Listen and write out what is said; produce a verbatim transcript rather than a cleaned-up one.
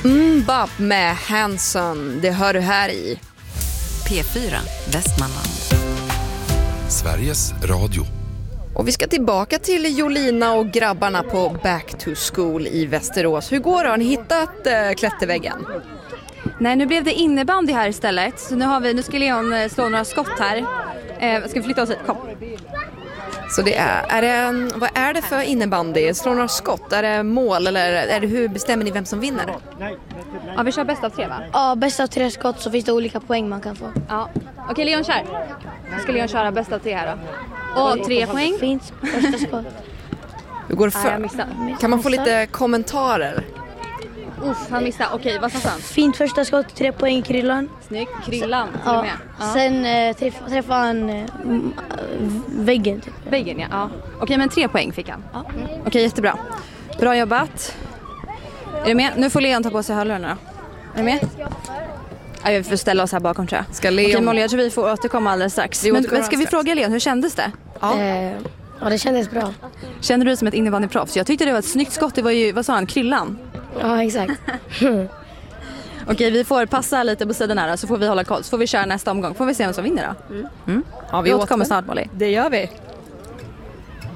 Mbap med Hanson, det hör du här i P fyra Västmanland. Sveriges Radio. Och vi ska tillbaka till Jolina och grabbarna på Back to School i Västerås. Hur går det? Har ni hittat äh, klätterväggen? Nej, nu blev det innebandy här istället. Så nu, har vi, nu ska Leon slå några skott här. Eh, ska vi flytta oss hit? Kom. Så det är, är det, vad är det för innebandy? Slår några skott? Är det mål eller är det, hur bestämmer ni vem som vinner? Ja, vi kör bäst av tre, va? Ja, bäst av tre skott så finns det olika poäng man kan få. Ja. Okej, Leon kör. Nu ska Leon köra bäst av tre här då. Och tre poäng. Fint, första skott. Hur går det Nej, jag för? missade. Kan man få lite kommentarer? Uff, han missade. Okej, vad sa han? Fint första skott, tre poäng Kryllan. Snyggt, Kryllan. Ja. Med. Ja. Sen eh, träff, träffade han eh, väggen typ. Väggen, ja. ja. Okej, men tre poäng fick han. Ja. Okej, jättebra. Bra jobbat. Är du med? Nu får Leon ta på sig hörlurarna då. Är du med? Ja, vi får ställa oss här bakom, tror jag. Ska Leon... Okej, Molly, jag tror vi får återkomma alldeles strax. Men, men ska vi fråga Leon, hur kändes det? Ja. Eh, ja, det kändes bra. Kände du dig som ett innebandyproffs? Jag tyckte det var ett snyggt skott. Det var ju, vad sa han, Kryllan? Ja, exakt. Okej, vi får passa lite på sidan här så får vi hålla koll. Så får vi köra nästa omgång. Får vi se vem som vinner då. Mm. Mm. Ja, vi återkommer snart, Molly. Det gör vi.